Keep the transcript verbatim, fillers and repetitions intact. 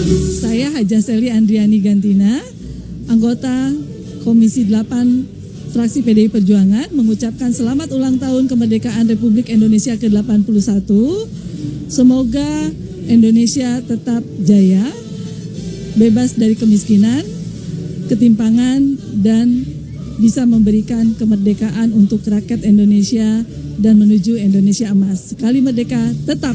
Saya Haja Seli Andriani Gantina, anggota Komisi delapan Fraksi P D I Perjuangan, mengucapkan selamat ulang tahun kemerdekaan Republik Indonesia ke delapan puluh satu. Semoga Indonesia tetap jaya, bebas dari kemiskinan, ketimpangan, dan bisa memberikan kemerdekaan untuk rakyat Indonesia dan menuju Indonesia emas. Sekali merdeka, tetap